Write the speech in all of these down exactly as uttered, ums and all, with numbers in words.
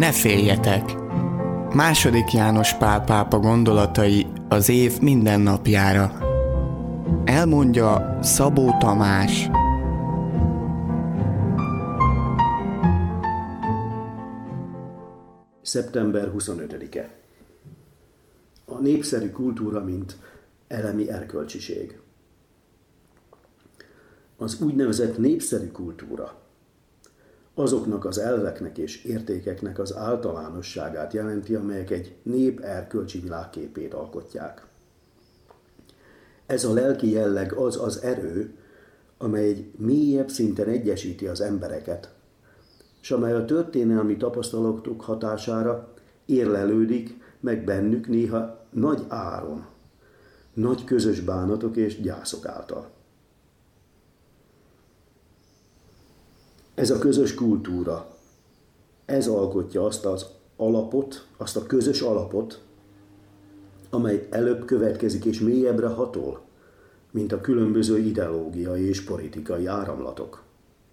Ne féljetek! Második János Pál pápa gondolatai az év minden napjára. Elmondja Szabó Tamás. szeptember huszonötödike. A népszerű kultúra, mint elemi erkölcsiség. Az úgynevezett népszerű kultúra azoknak az elveknek és értékeknek az általánosságát jelenti, amelyek egy nép erkölcsi világképét alkotják. Ez a lelki jelleg az az erő, amely egy mélyebb szinten egyesíti az embereket, és amely a történelmi tapasztalatok hatására érlelődik meg bennük néha nagy áron, nagy közös bánatok és gyászok által. Ez a közös kultúra, ez alkotja azt az alapot, azt a közös alapot, amely előbb következik és mélyebbre hatol, mint a különböző ideológiai és politikai áramlatok.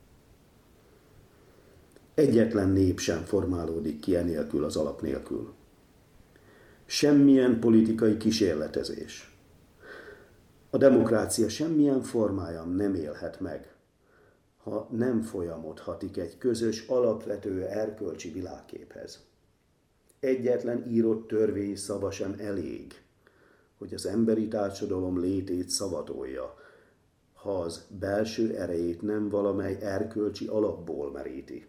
Egyetlen nép sem formálódik ki enélkül az alap nélkül. Semmilyen politikai kísérletezés, a demokrácia semmilyen formája nem élhet meg, ha nem folyamodhatik egy közös, alapvető erkölcsi világképhez. Egyetlen írott törvény szava sem elég, hogy az emberi társadalom létét szavatolja, ha az belső erejét nem valamely erkölcsi alapból meríti.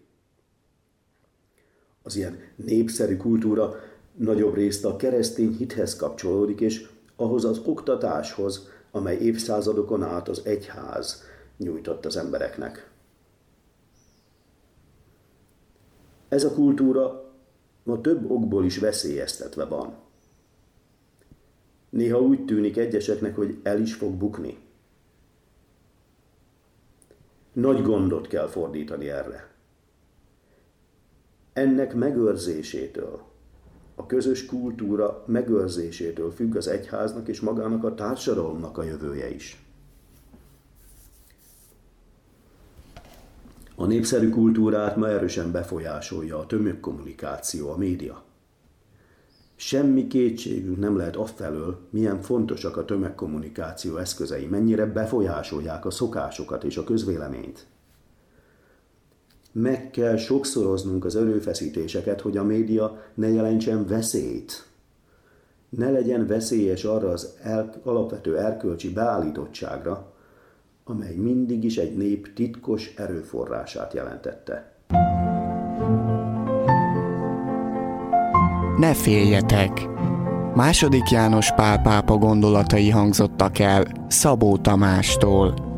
Az ilyen népszerű kultúra nagyobb részt a keresztény hithez kapcsolódik, és ahhoz az oktatáshoz, amely évszázadokon át az egyház nyújtott az embereknek. Ez a kultúra ma több okból is veszélyeztetve van. Néha úgy tűnik egyeseknek, hogy el is fog bukni. Nagy gondot kell fordítani erre. Ennek megőrzésétől, a közös kultúra megőrzésétől függ az egyháznak és magának a társadalomnak a jövője is. A népszerű kultúrát ma erősen befolyásolja a tömegkommunikáció, a média. Semmi kétségünk nem lehet afelől, milyen fontosak a tömegkommunikáció eszközei, mennyire befolyásolják a szokásokat és a közvéleményt. Meg kell sokszoroznunk az erőfeszítéseket, hogy a média ne jelentsen veszélyt. Ne legyen veszélyes arra az el, alapvető erkölcsi beállítottságra, amely mindig is egy nép titkos erőforrását jelentette. Ne féljetek! Második János Pál pápa gondolatai hangzottak el Szabó Tamástól.